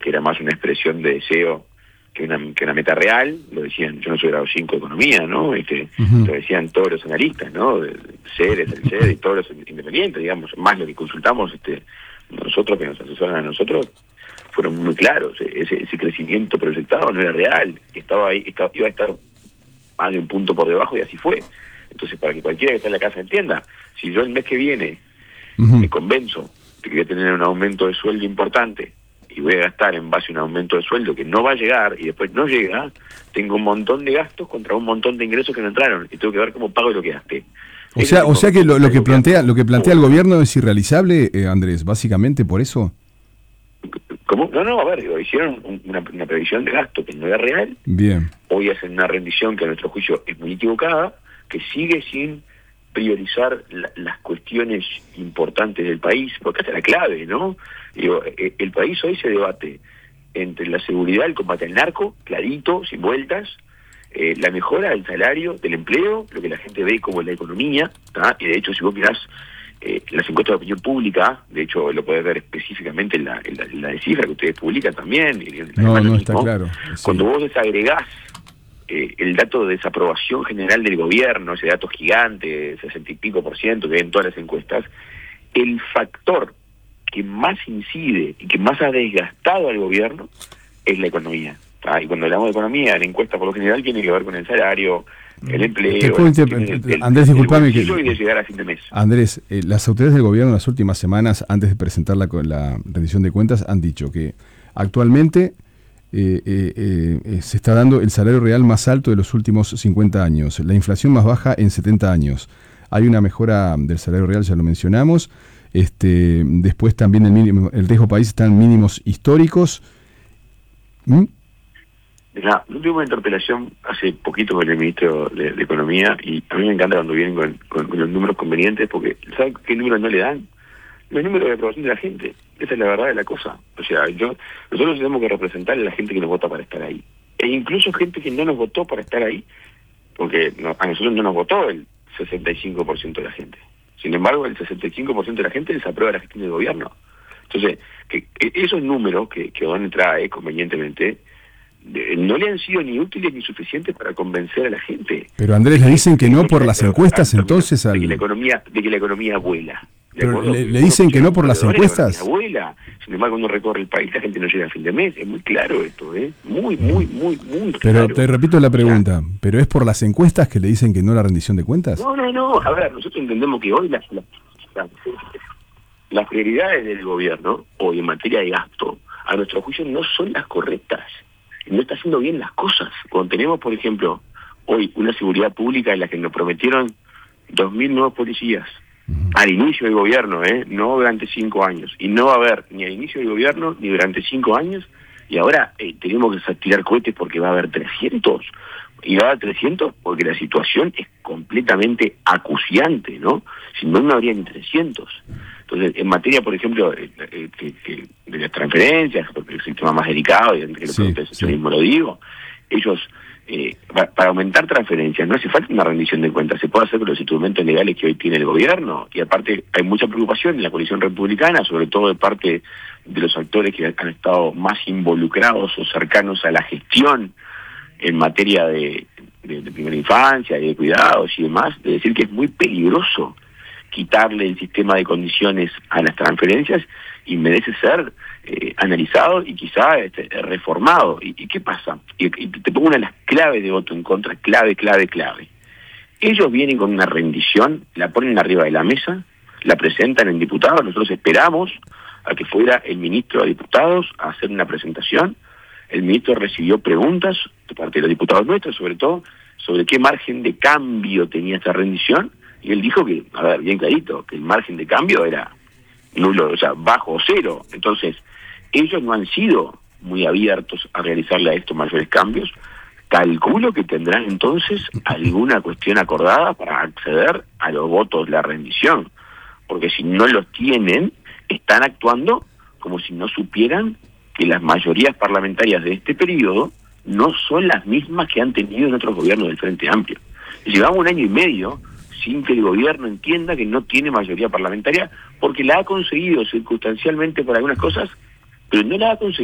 que era más una expresión de deseo que una meta real. Lo decían, yo no soy grado 5 de economía, ¿no? Lo decían todos los analistas, ¿no? El CER y todos los independientes, digamos, más lo que consultamos nosotros, que nos asesoran a nosotros, fueron muy claros. Ese crecimiento proyectado no era real, estaba ahí, iba a estar más de un punto por debajo, y así fue. Entonces, para que cualquiera que está en la casa entienda, si yo el mes que viene me convenzo de que voy a tener un aumento de sueldo importante y voy a gastar en base a un aumento de sueldo que no va a llegar y después no llega, tengo un montón de gastos contra un montón de ingresos que no entraron y tengo que ver cómo pago lo que gasté. O sea que lo que plantea el gobierno es irrealizable, Andrés, básicamente por eso. ¿Cómo? No, a ver, hicieron una previsión de gasto que no era real. Bien. Hoy hacen una rendición que a nuestro juicio es muy equivocada, que sigue sin priorizar las cuestiones importantes del país, porque esta es la clave, ¿no? Digo, el país hoy se debate entre la seguridad, el combate al narco, clarito, sin vueltas, la mejora del salario, del empleo, lo que la gente ve como la economía, ¿tá? Y de hecho, si vos mirás las encuestas de opinión pública, de hecho lo podés ver específicamente en la de cifra que ustedes publican también. No está claro. Sí. Cuando vos desagregás el dato de desaprobación general del gobierno, ese dato gigante, 60 y pico % que ven todas las encuestas, el factor que más incide y que más ha desgastado al gobierno es la economía. Y cuando hablamos de economía, la encuesta por lo general tiene que ver con el salario, el empleo, Andrés, disculpame que... y de llegar a fin de mes. Andrés, las autoridades del gobierno en las últimas semanas, antes de presentar la rendición de cuentas, han dicho que actualmente se está dando el salario real más alto de los últimos 50 años, la inflación más baja en 70 años. Hay una mejora del salario real, ya lo mencionamos. Después también el riesgo país está en mínimos históricos. Yo tuve una interpelación hace poquito con el ministro de Economía, y a mí me encanta cuando vienen con los números convenientes, porque ¿saben qué números no le dan? Los números de aprobación de la gente. Esa es la verdad de la cosa. O sea, nosotros tenemos que representar a la gente que nos vota para estar ahí. E incluso gente que no nos votó para estar ahí, porque a nosotros no nos votó el 65% de la gente. Sin embargo, el 65% de la gente desaprueba la gestión del gobierno. Entonces, que esos números que O'Donnell trae convenientemente no le han sido ni útiles ni suficientes para convencer a la gente. Pero Andrés, le dicen que no por las encuestas, entonces de que la economía vuela. Pero le dicen que no por las encuestas. Abuela. Sin embargo, cuando recorre el país, la gente no llega a fin de mes. Es muy claro esto, muy claro. Pero te repito la pregunta, ¿pero es por las encuestas que le dicen que no la rendición de cuentas? No. A ver, nosotros entendemos que hoy las prioridades del gobierno, hoy en materia de gasto, a nuestro juicio no son las correctas. No está haciendo bien las cosas. Cuando tenemos, por ejemplo, hoy una seguridad pública en la que nos prometieron 2.000 nuevos policías al inicio del gobierno, no durante 5 años, y no va a haber ni al inicio del gobierno ni durante 5 años, y ahora tenemos que tirar cohetes porque va a haber 300, y va a haber 300 porque la situación es completamente acuciante, ¿no? Si no habría ni 300. Entonces, en materia, por ejemplo, de las transferencias, porque es el tema más delicado, y entre yo mismo lo digo, ellos, para aumentar transferencias, no hace falta una rendición de cuentas, se puede hacer con los instrumentos legales que hoy tiene el gobierno, y aparte hay mucha preocupación en la coalición republicana, sobre todo de parte de los actores que han estado más involucrados o cercanos a la gestión en materia de primera infancia y de cuidados y demás, de decir que es muy peligroso quitarle el sistema de condiciones a las transferencias y merece ser analizado y quizá reformado. ¿Y qué pasa? Y te pongo una de las claves de voto en contra, clave. Ellos vienen con una rendición, la ponen arriba de la mesa, la presentan en diputados, nosotros esperamos a que fuera el ministro de Diputados a hacer una presentación. El ministro recibió preguntas de parte de los diputados nuestros, sobre todo, sobre qué margen de cambio tenía esta rendición, y él dijo que, a ver, bien clarito, que el margen de cambio era nulo, o sea, bajo o cero. Entonces, ellos no han sido muy abiertos a realizarle a estos mayores cambios. Calculo que tendrán entonces alguna cuestión acordada para acceder a los votos de la rendición, porque si no los tienen, están actuando como si no supieran que las mayorías parlamentarias de este periodo no son las mismas que han tenido en otros gobiernos del Frente Amplio. Llevamos 1 año y medio sin que el gobierno entienda que no tiene mayoría parlamentaria, porque la ha conseguido circunstancialmente por algunas cosas, pero no la ha conseguido